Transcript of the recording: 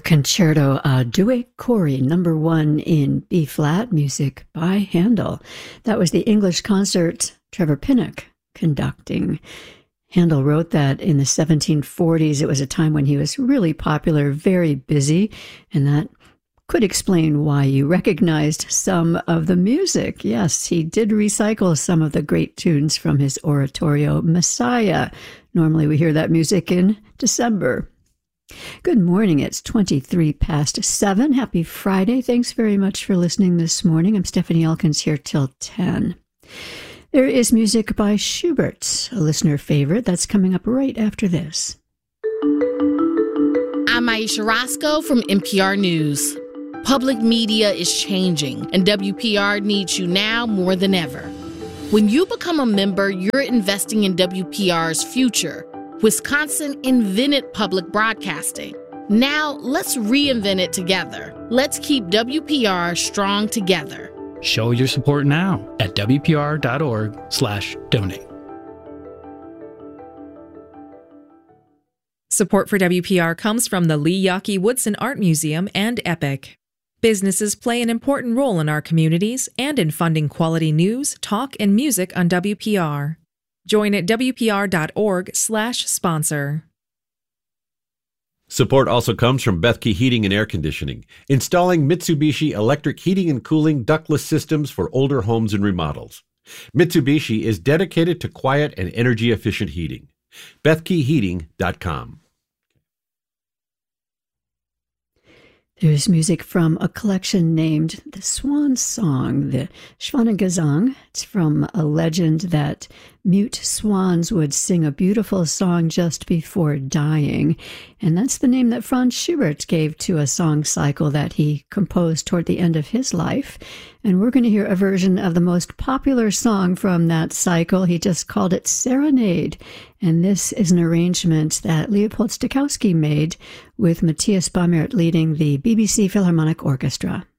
Concerto a Due Cori, number 1 in B-flat, music by Handel. That was the English concert Trevor Pinnock conducting. Handel wrote that in the 1740s. It was a time when he was really popular, very busy, and that could explain why you recognized some of the music. Yes, he did recycle some of the great tunes from his oratorio, Messiah. Normally we hear that music in December. Good morning. It's 23 past 7. Happy Friday. Thanks very much for listening this morning. I'm Stephanie Elkins here till 10. There is music by Schubert, a listener favorite. That's coming up right after this. I'm Aisha Roscoe from NPR News. Public media is changing, and WPR needs you now more than ever. When you become a member, you're investing in WPR's future. Wisconsin invented public broadcasting. Now, let's reinvent it together. Let's keep WPR strong together. Show your support now at WPR.org/donate. Support for WPR comes from the Lee Yawkey Woodson Art Museum and EPIC. Businesses play an important role in our communities and in funding quality news, talk, and music on WPR. Join at WPR.org/sponsor. Support also comes from Bethke Heating and Air Conditioning, installing Mitsubishi electric heating and cooling ductless systems for older homes and remodels. Mitsubishi is dedicated to quiet and energy-efficient heating. BethkeHeating.com. There's music from a collection named The Swan Song, the Schwanengesang. It's from a legend that mute swans would sing a beautiful song just before dying. And that's the name that Franz Schubert gave to a song cycle that he composed toward the end of his life. And we're going to hear a version of the most popular song from that cycle. He just called it Serenade. And this is an arrangement that Leopold Stokowski made with Matthias Baumert leading the BBC Philharmonic Orchestra.